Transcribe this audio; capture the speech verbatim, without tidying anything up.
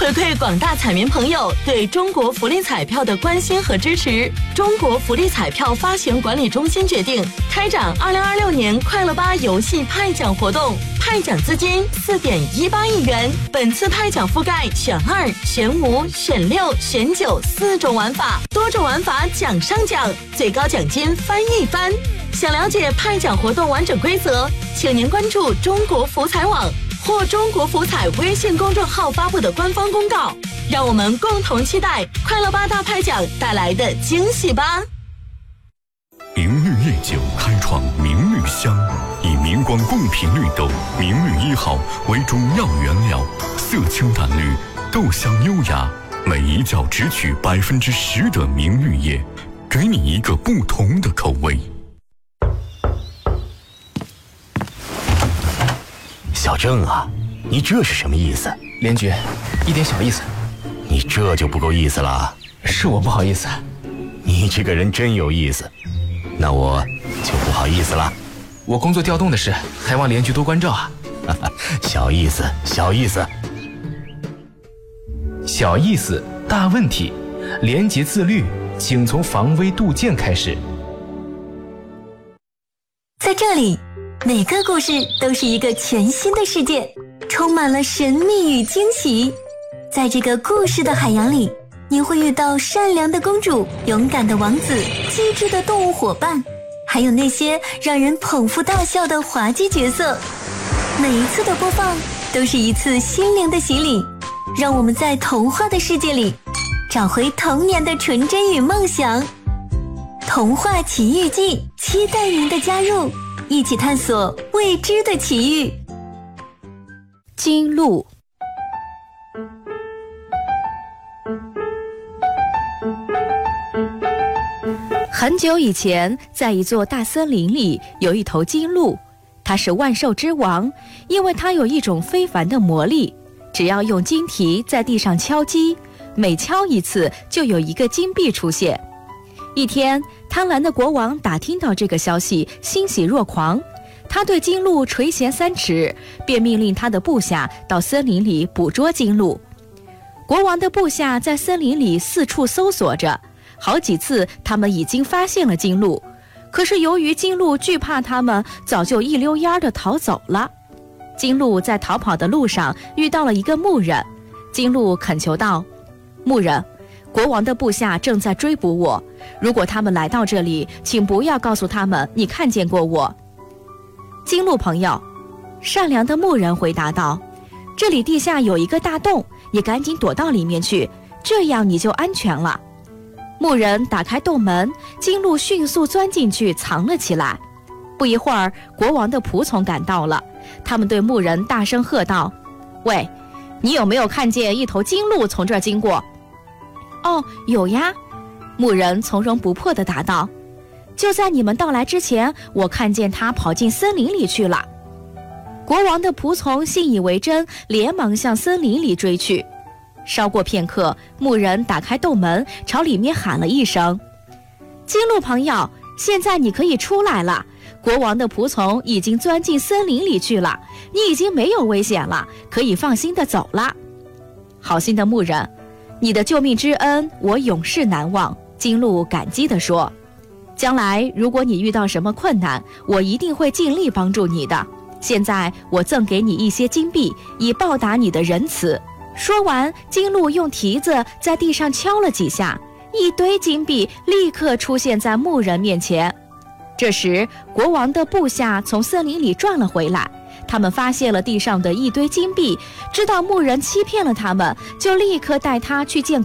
回馈广大彩民朋友对中国福利彩票的关心和支持，中国福利彩票发行管理中心决定开展二零二六年快乐吧游戏派奖活动，派奖资金四点一八亿元。本次派奖覆盖选二、选五、选六、选九四种玩法，多种玩法奖上奖，最高奖金翻一番。想了解派奖活动完整规则，请您关注中国福彩网或中国福彩微信公众号发布的官方公告，让我们共同期待快乐吧大派奖带来的惊喜吧。 明绿夜酒开创明绿香，以明光贡品绿豆明绿一号为中药原料，色清淡绿，豆香优雅，每一窖只取百分之十的明绿叶，给你一个不同的口味。 小郑啊，你这是什么意思？ 连局，一点小意思。 你这就不够意思了。 是我不好意思。 你这个人真有意思，那我就不好意思了。 我工作调动的事，还望连局多关照啊。 小意思，小意思。 小意思，大问题。廉洁自律，请从防微杜渐开始。 在这里，每个故事都是一个全新的世界，充满了神秘与惊喜。在这个故事的海洋里，你会遇到善良的公主、勇敢的王子、机智的动物伙伴，还有那些让人捧腹大笑的滑稽角色。每一次的播放都是一次心灵的洗礼，让我们在童话的世界里找回童年的纯真与梦想。童话奇遇记，期待您的加入，一起探索未知的奇遇。 金鹿。很久以前，在一座大森林里，有一头金鹿，它是万兽之王，因为它有一种非凡的魔力，只要用金蹄在地上敲击，每敲一次就有一个金币出现。一天，贪婪的国王打听到这个消息，欣喜若狂，他对金鹿垂涎三尺，便命令他的部下到森林里捕捉金鹿。国王的部下在森林里四处搜索着，好几次他们已经发现了金鹿，可是由于金鹿惧怕他们，早就一溜烟地逃走了。金鹿在逃跑的路上遇到了一个牧人，金鹿恳求道：牧人，国王的部下正在追捕我，如果他们来到这里，请不要告诉他们你看见过我。金鹿朋友，善良的牧人回答道，这里地下有一个大洞，你赶紧躲到里面去，这样你就安全了。牧人打开洞门，金鹿迅速钻进去藏了起来。不一会儿，国王的仆从赶到了，他们对牧人大声喝道：喂，你有没有看见一头金鹿从这儿经过？哦，有呀，牧人从容不迫地答道，就在你们到来之前，我看见它跑进森林里去了。国王的仆从信以为真，连忙向森林里追去。稍过片刻，牧人打开洞门，朝里面喊了一声：金鹿朋友，现在你可以出来了，国王的仆从已经钻进森林里去了，你已经没有危险了，可以放心地走了。好心的牧人，你的救命之恩我永世难忘，金鹿感激地说，将来如果你遇到什么困难，我一定会尽力帮助你的，现在我赠给你一些金币，以报答你的仁慈。说完，金鹿用蹄子在地上敲了几下，一堆金币立刻出现在牧人面前。这时，国王的部下从森林里转了回来，他们发现了地上的一堆金币，知道牧人欺骗了他们，就立刻带他去见